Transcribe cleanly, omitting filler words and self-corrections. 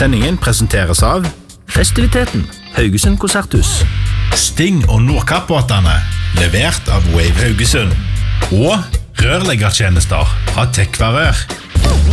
Sendingen presenteres av Festiviteten, Haugesund Konserthus. Sting og Nordkapp-båtene, levert av Wave Haugesund. Og rørleggertjenester fra Tekvarør.